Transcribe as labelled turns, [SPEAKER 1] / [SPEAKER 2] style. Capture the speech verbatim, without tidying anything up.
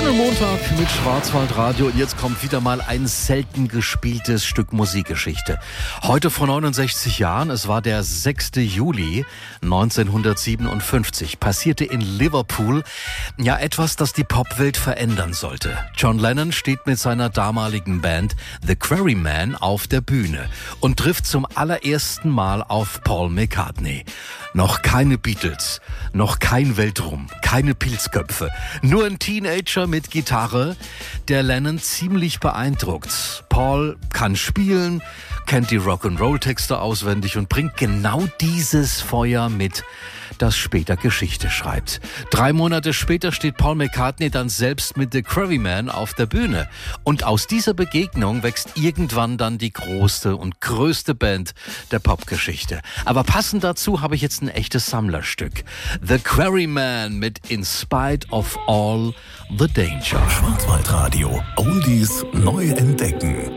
[SPEAKER 1] Schönen Montag mit Schwarzwaldradio und jetzt kommt wieder mal ein selten gespieltes Stück Musikgeschichte. Heute vor neunundsechzig Jahren, es war der sechster Juli neunzehnhundertsiebenundfünfzig, passierte in Liverpool ja etwas, das die Popwelt verändern sollte. John Lennon steht mit seiner damaligen Band The Quarrymen auf der Bühne und trifft zum allerersten Mal auf Paul McCartney. Noch keine Beatles, noch kein Weltruhm, keine Pilzköpfe, nur ein Teenager mit Gitarre, der Lennon ziemlich beeindruckt. Paul kann spielen, kennt die Rock'n'Roll-Texte auswendig und bringt genau dieses Feuer mit, das später Geschichte schreibt. Drei Monate später steht Paul McCartney dann selbst mit The Quarrymen auf der Bühne. Und aus dieser Begegnung wächst irgendwann dann die große und größte Band der Popgeschichte. Aber passend dazu habe ich jetzt ein echtes Sammlerstück. The Quarrymen mit In Spite of All the Danger.
[SPEAKER 2] Schwarzwaldradio. Oldies neu entdecken.